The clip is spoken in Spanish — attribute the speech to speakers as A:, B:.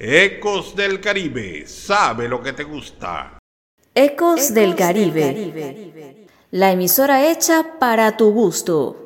A: Ecos del Caribe, sabe lo que te gusta.
B: Ecos del Caribe, la emisora hecha para tu gusto.